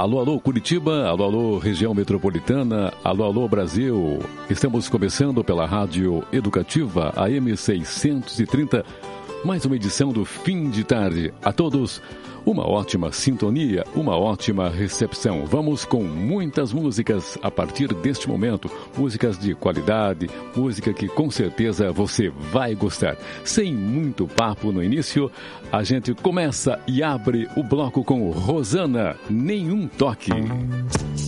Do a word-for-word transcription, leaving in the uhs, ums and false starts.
Alô, alô, Curitiba, alô, alô, região metropolitana, alô, alô, Brasil. Estamos começando pela Rádio Educativa, A M seiscentos e trinta, mais uma edição do fim de tarde. A todos, uma ótima sintonia, uma ótima recepção. Vamos com muitas músicas a partir deste momento, músicas de qualidade, música que com certeza você vai gostar. Sem muito papo no início, a gente começa e abre o bloco com Rosana, Nenhum Toque.